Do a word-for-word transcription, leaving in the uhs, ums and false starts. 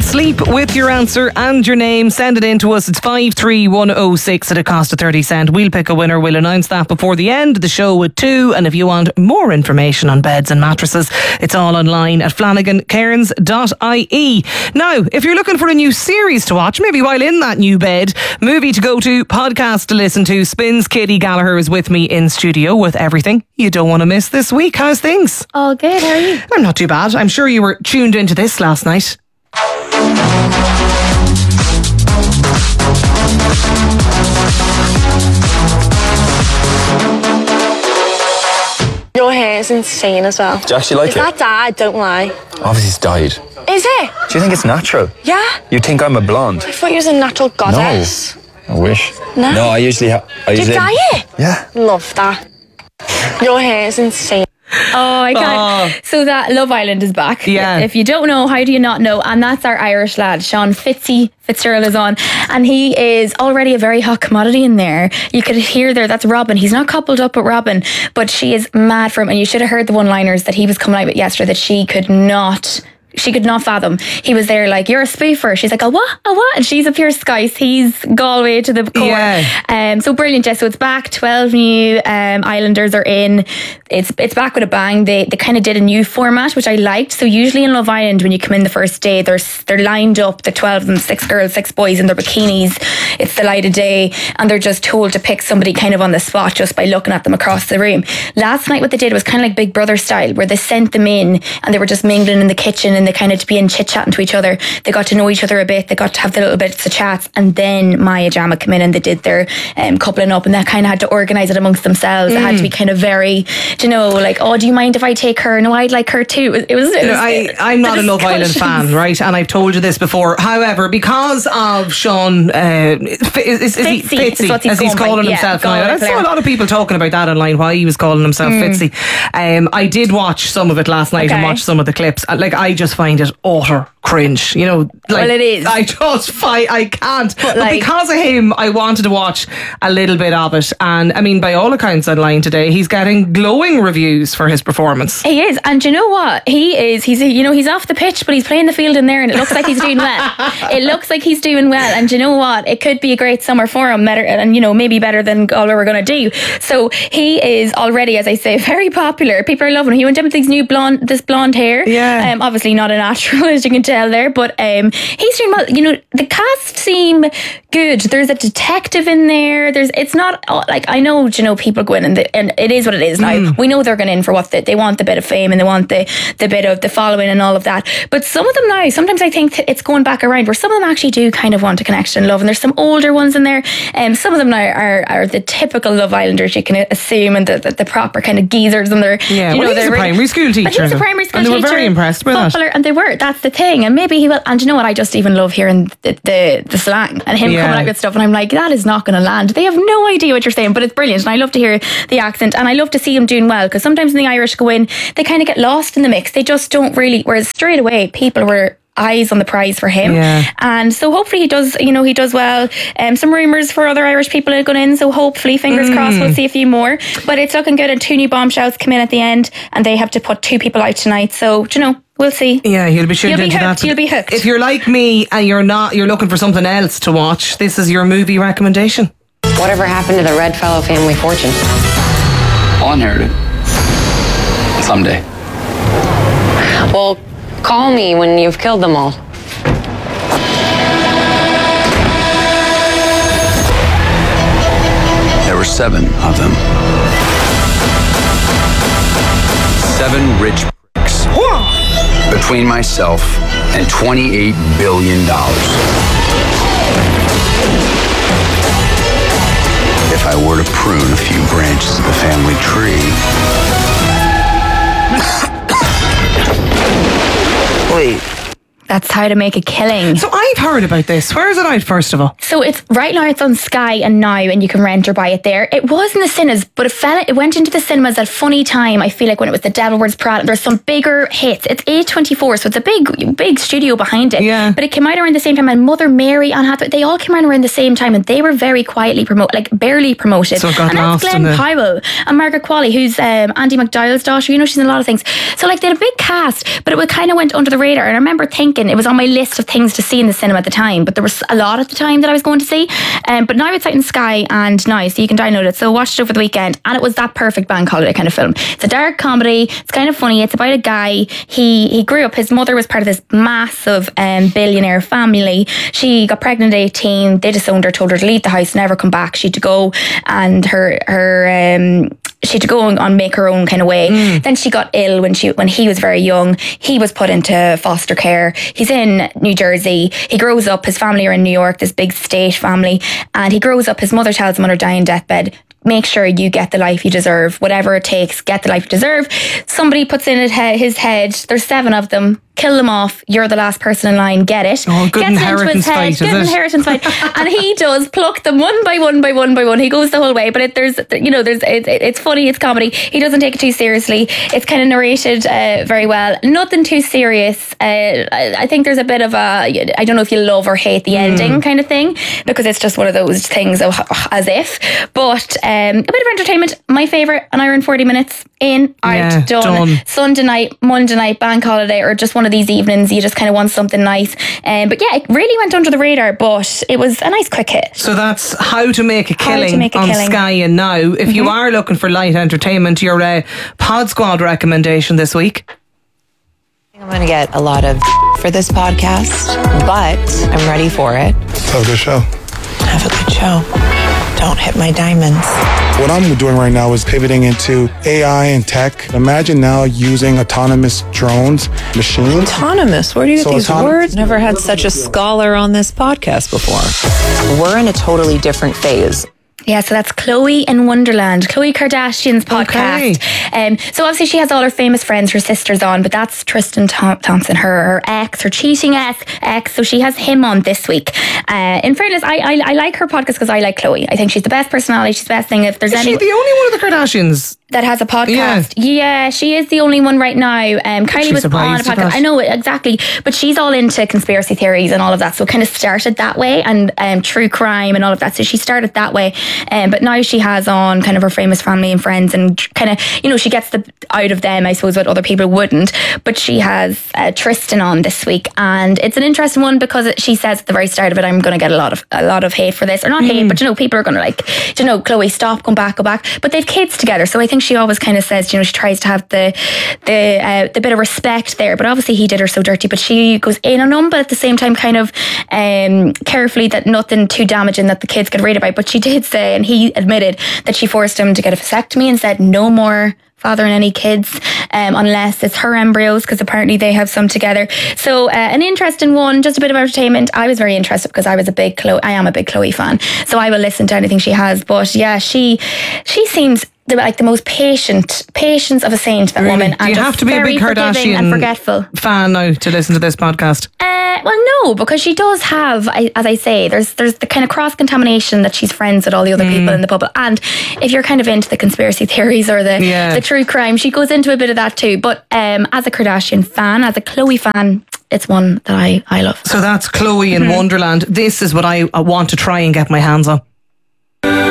sleep with your answer and your name. Send it in to us. It's five three one oh six at a cost of thirty cent. We'll pick a winner. We'll announce that before the end of the show at two. And if you want more information on beds and mattresses, it's all online at flanagan cairns dot I E. Now, if you're looking for a new series to watch, maybe while in that new bed, movie to go to, podcast to listen to, Spins Katie Gallagher is with me in studio with everything you don't want to miss this week. How's things? All good, how are you? I'm not too bad. I'm sure you were tuned into this last night. Your hair is insane as well. Do you actually like is it? Is that dad? Don't lie. Obviously it's dyed. Is it? Do you think it's natural? Yeah. You think I'm a blonde? I thought you was a natural goddess. No. I wish. No? No, I usually... Ha- I Do you usually dye it? Yeah. Love that. Your hair is insane. Oh, I can't. Oh. So that Love Island is back. Yeah. If you don't know, how do you not know? And that's our Irish lad, Sean Fitzy Fitzgerald is on. And he is already a very hot commodity in there. You could hear there, that's Robin. He's not coupled up with Robin, but she is mad for him. And you should have heard the one-liners that he was coming out with yesterday that she could not... She could not fathom. He was there like, you're a spoofer. She's like, a what? A what? And she's a pure Skice. He's Galway to the core. Yeah. Um, so brilliant, Jess. So it's back. twelve new um, Islanders are in. It's it's back with a bang. They they kind of did a new format, which I liked. So usually in Love Island, when you come in the first day, they're, they're lined up, the twelve of them, six girls, six boys in their bikinis. It's the light of day. And they're just told to pick somebody kind of on the spot just by looking at them across the room. Last night what they did was kind of like Big Brother style, where they sent them in and they were just mingling in the kitchen and they kind of to be in chit-chatting to each other. They got to know each other a bit. They got to have the little bits of chats. And then Maya Jama came in and they did their um, coupling up, and they kind of had to organise it amongst themselves. Mm. It had to be kind of very, you know, like, oh, do you mind if I take her? No, I'd like her too. It was, it was, I, I'm not a Love Island fan, right? And I've told you this before. However, because of Sean, uh, is, is, is he Fitzy, Fitzy as he's calling by. himself yeah, now. I saw a lot of people talking about that online, why he was calling himself mm. Fitzy. Um, I did watch some of it last night okay. and watch some of the clips. Like, I just find it utter cringe, you know. Like, well, it is. I just fight. I can't. But, but like, because of him, I wanted to watch a little bit of it. And I mean, by all accounts online today, he's getting glowing reviews for his performance. He is, and you know what? He is. He's you know he's off the pitch, but he's playing the field in there, and it looks like he's doing well. It looks like he's doing well, and you know what? It could be a great summer for him, better, and you know maybe better than all we we're going to do. So he is already, as I say, very popular. People are loving him. He went in with these new blonde, this blonde hair. Yeah. Um, obviously not a natural, as you can tell there, but um, he's doing well. You know, the cast seem good. There's a detective in there. There's. It's not like, I know, you know, people go in and, the, and it is what it is now. Mm. We know they're going in for what they, they want, the bit of fame and they want the the bit of the following and all of that. But some of them now, sometimes I think it's going back around where some of them actually do kind of want a connection and love. And there's some older ones in there. And um, some of them now are, are the typical Love Islanders you can assume, and the, the, the proper kind of geezers, and they're yeah. You well, know, he's they're a primary school teacher. But he's a primary school and they teacher. were very impressed with popular, that. and they were. That's the thing. And maybe he will. And you know what? I just even love hearing the the, the slang and him yeah. coming out with stuff. And I'm like, that is not going to land. They have no idea what you're saying, but it's brilliant. And I love to hear the accent, and I love to see him doing well, because sometimes when the Irish go in, they kind of get lost in the mix. They just don't really. Whereas straight away, people were eyes on the prize for him, yeah. and so hopefully he does. You know, he does well. Um, some rumours for other Irish people are going in, so hopefully, fingers mm. crossed, we'll see a few more. But it's looking good, and two new bombshells come in at the end, and they have to put two people out tonight. So you know. We'll see. Yeah, you'll be tuned you'll be into hooked, that. You'll be hooked. If you're like me and you're not, you're looking for something else to watch, this is your movie recommendation. Whatever happened to the Redfellow family fortune? I'll inherit it. Someday. Well, call me when you've killed them all. There were seven of them. Seven rich pricks. Between myself and twenty-eight billion dollars. If I were to prune a few branches of the family tree. Wait. That's how to make a killing. So I've heard about this. Where is it out, first of all? So it's right now, it's on Sky and Now, and you can rent or buy it there. It was in the cinemas, but it fell, it went into the cinemas at funny time, I feel like, when it was The Devil Wears Prada. There's some bigger hits. It's A twenty-four, so it's a big big studio behind it. Yeah. But it came out around the same time, and Mother Mary, Anne Hathaway, they all came out around the same time, and they were very quietly promoted, like barely promoted. So it got and lost that's Glenn in the... Powell and Margaret Qualley, who's um, Andy McDowell's daughter. You know, she's in a lot of things. So like they had a big cast, but it kind of went under the radar. And I remember thinking, fucking, it was on my list of things to see in the cinema at the time, but there was a lot at the time that I was going to see. Um, but now it's out in Sky and now, so you can download it. So I watched it over the weekend, and it was that perfect bank holiday kind of film. It's a dark comedy. It's kind of funny. It's about a guy. He he grew up. His mother was part of this massive um, billionaire family. She got pregnant at eighteen. They disowned her, told her to leave the house, never come back. She had to go, and her her um, she had to go and, and make her own kind of way. Mm. Then she got ill when she when he was very young. He was put into foster care. He's in New Jersey. He grows up. His family are in New York, this big state family, and he grows up. His mother tells him on her dying deathbed, make sure you get the life you deserve. Whatever it takes, get the life you deserve. Somebody puts in his head, there's seven of them, kill them off. You're the last person in line, get it. Oh, good Gets inheritance into his head, fight, good is it? inheritance fight. And he does pluck them one by one by one by one. He goes the whole way. But it, there's, you know, there's it, it's funny, it's comedy. He doesn't take it too seriously. It's kind of narrated uh, very well. Nothing too serious. Uh, I, I think there's a bit of a, I don't know if you love or hate the ending mm. kind of thing, because it's just one of those things of as if. But um, a bit of entertainment. My favourite, an hour and forty minutes in, out, yeah, done. done. Sunday night, Monday night, bank holiday, or just one of these evenings you just kind of want something nice. Um, but yeah, it really went under the radar, but it was a nice quick hit. So that's How to Make a Killing Make a on Killing. Sky and Now. If mm-hmm. you are looking for light entertainment, your uh, Pod Squad recommendation this week? I'm going to get a lot of for this podcast, but I'm ready for it. Have a good show. Have a good show. Don't hit my diamonds. What I'm doing right now is pivoting into A I and tech. Imagine now using autonomous drones, machines. Autonomous? Where do you get So these auton- words? Never had such a scholar on this podcast before. We're in a totally different phase. Yeah, so that's Chloe in Wonderland, Khloe Kardashian's podcast. Okay. Um, so obviously she has all her famous friends, her sisters on, but that's Tristan Thom- Thompson, her, her ex, her cheating ex, ex. So she has him on this week. Uh, in fairness, I, I I like her podcast because I like Chloe. I think she's the best personality. She's the best thing. If there's Is any she the only one of the Kardashians that has a podcast, yeah. yeah, she is the only one right now. Um, Kylie She's was on a surprised at podcast. that. I know exactly, but she's all into conspiracy theories and all of that. So it kind of started that way, and um, true crime and all of that. So she started that way, um, but now she has on kind of her famous family and friends, and kind of, you know, she gets the out of them, I suppose, what other people wouldn't. But she has uh, Tristan on this week, and it's an interesting one because it, she says at the very start of it, I'm going to get a lot of a lot of hate for this, or not mm. hate, but you know, people are going to like, you know, Chloe, stop, come back, go back. But they've kids together, so I think she always kind of says, you know, she tries to have the the uh, the bit of respect there. But obviously he did her so dirty, but she goes in on him, but at the same time kind of um, carefully that nothing too damaging that the kids could read about. But she did say, and he admitted that she forced him to get a vasectomy and said no more fathering any kids um, unless it's her embryos, because apparently they have some together. So uh, an interesting one, just a bit of entertainment. I was very interested because I was a big Chloe, I am a big Chloe fan, so I will listen to anything she has. But yeah, she she seems the, like the most patient, patience of a saint, that Really? woman. Do and you just have to be a very big forgiving and Kardashian forgetful fan now to listen to this podcast? Uh, well, no, because she does have, I, as I say, there's there's the kind of cross contamination that she's friends with all the other mm. people in the bubble, and if you're kind of into the conspiracy theories or the yeah. the true crime, she goes into a bit of that too. But um, as a Kardashian fan, as a Chloe fan, it's one that I I love. So that's Chloe in mm-hmm. Wonderland. This is what I, I want to try and get my hands on.